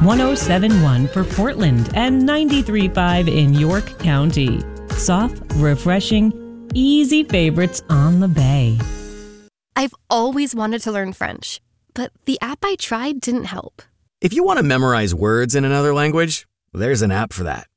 107.1 for Portland and 93.5 in York County. Soft, refreshing, easy favorites on the Bay. I've always wanted to learn French, but the app I tried didn't help. If you want to memorize words in another language, there's an app for that.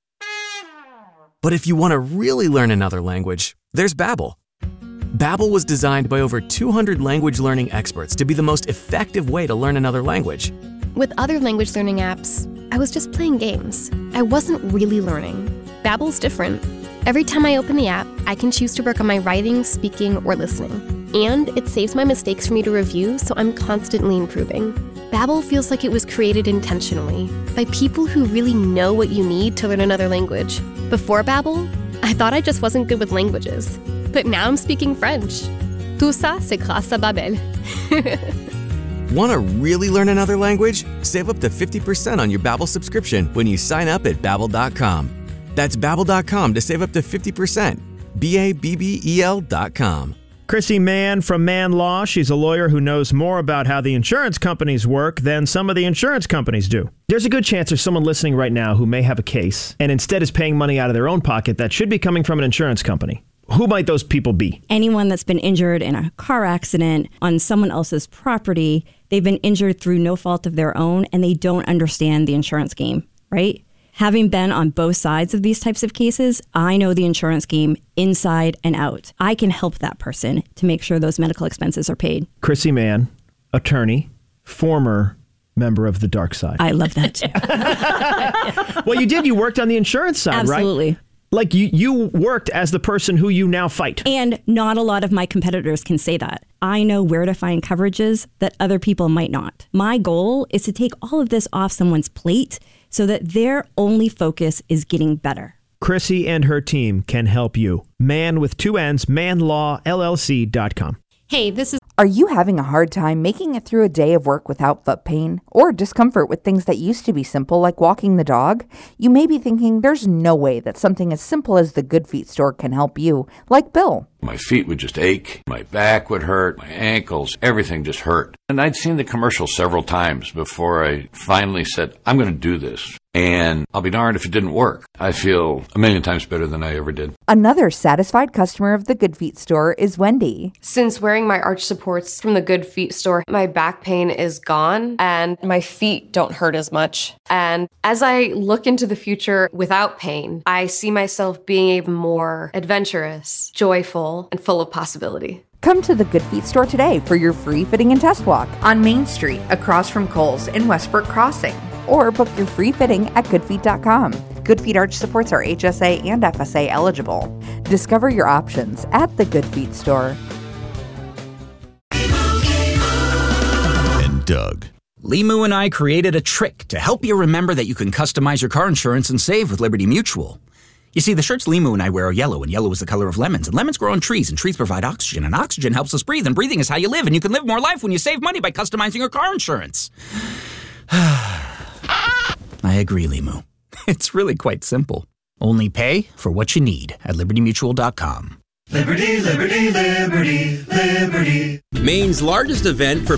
But if you want to really learn another language, there's Babbel. Babbel was designed by over 200 language learning experts to be the most effective way to learn another language. With other language learning apps, I was just playing games. I wasn't really learning. Babbel's different. Every time I open the app, I can choose to work on my writing, speaking, or listening. And it saves my mistakes for me to review, so I'm constantly improving. Babbel feels like it was created intentionally by people who really know what you need to learn another language. Before Babbel, I thought I just wasn't good with languages. But now I'm speaking French. Tout ça, c'est grâce à Babbel. Want to really learn another language? Save up to 50% on your Babbel subscription when you sign up at Babbel.com. That's Babbel.com to save up to 50%. Babbel.com. Chrissy Mann from Mann Law. She's a lawyer who knows more about how the insurance companies work than some of the insurance companies do. There's a good chance there's someone listening right now who may have a case and instead is paying money out of their own pocket that should be coming from an insurance company. Who might those people be? Anyone that's been injured in a car accident on someone else's property, they've been injured through no fault of their own, and they don't understand the insurance game, right? Having been on both sides of these types of cases, I know the insurance game inside and out. I can help that person to make sure those medical expenses are paid. Chrissy Mann, attorney, former member of the dark side. I love that too. Well, you did. You worked on the insurance side, right? Absolutely. Like you worked as the person who you now fight. And not a lot of my competitors can say that. I know where to find coverages that other people might not. My goal is to take all of this off someone's plate so that their only focus is getting better. Chrissy and her team can help you. Man with two N's, manlawllc.com. Hey, this is... Are you having a hard time making it through a day of work without foot pain or discomfort with things that used to be simple like walking the dog? You may be thinking there's no way that something as simple as the Good Feet store can help you, like Bill. My feet would just ache, my back would hurt, my ankles, everything just hurt. And I'd seen the commercial several times before I finally said, I'm going to do this. And I'll be darned if it didn't work. I feel a million times better than I ever did. Another satisfied customer of the Good Feet store is Wendy. Since wearing my arch supports from the Good Feet store, my back pain is gone and my feet don't hurt as much. And as I look into the future without pain, I see myself being even more adventurous, joyful, and full of possibility. Come to the Good Feet store today for your free fitting and test walk on Main Street across from Kohl's in Westbrook Crossing. Or book your free fitting at goodfeet.com. Good Feet arch supports are HSA and FSA eligible. Discover your options at the Good Feet store. And Doug. Limu and I created a trick to help you remember that you can customize your car insurance and save with Liberty Mutual. You see, the shirts Limu and I wear are yellow, and yellow is the color of lemons, and lemons grow on trees, and trees provide oxygen, and oxygen helps us breathe, and breathing is how you live, and you can live more life when you save money by customizing your car insurance. I agree, Limu. It's really quite simple. Only pay for what you need at libertymutual.com. Liberty, liberty, liberty, liberty. Maine's largest event for